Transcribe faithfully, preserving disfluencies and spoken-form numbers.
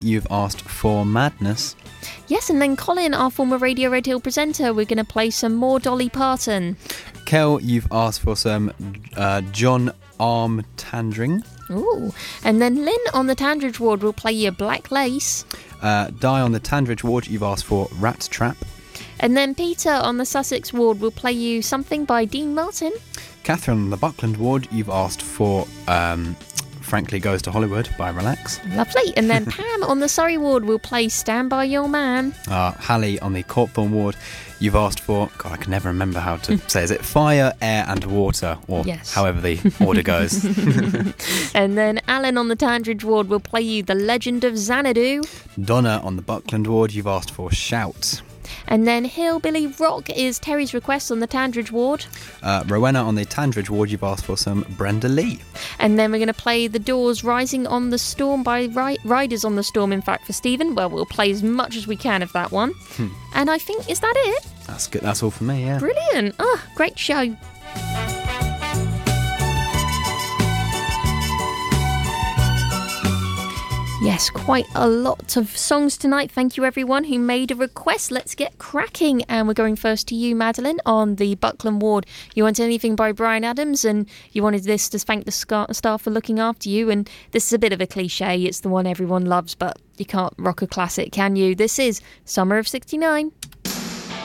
you've asked for Madness. Yes, and then Colin, our former Radio Red Hill presenter, we're going to play some more Dolly Parton. Kel, you've asked for some uh, John Armtandring. Ooh. And then Lynn on the Tandridge ward will play you Black Lace. Uh, Di on the Tandridge ward, you've asked for Rat Trap. And then Peter on the Sussex ward will play you Something by Dean Martin. Catherine on the Buckland ward, you've asked for um, Frankly Goes to Hollywood by Relax. Lovely. And then Pam on the Surrey ward will play Stand By Your Man. Uh, Hallie on the Corpthorne ward, you've asked for, God, I can never remember how to say, is it Fire, Air and Water? Or yes. However the order goes. And then Alan on the Tandridge ward will play you The Legend of Xanadu. Donna on the Buckland ward, you've asked for Shout. And then Hillbilly Rock is Terry's request on the Tandridge ward. Uh, Rowena on the Tandridge ward, you've asked for some Brenda Lee. And then we're going to play The Doors' Rising on the Storm by Ri- Riders on the Storm, in fact, for Stephen. Well, we'll play as much as we can of that one. Hmm. And I think, is that it? That's good. That's all for me, yeah. Brilliant. Oh, great show. Yes, quite a lot of songs tonight. Thank you, everyone who made a request. Let's get cracking. And we're going first to you, Madeline, on the Buckland ward. You want Anything by Bryan Adams, and you wanted this to thank the staff for looking after you. And this is a bit of a cliche. It's the one everyone loves, but you can't rock a classic, can you? This is Summer of sixty-nine.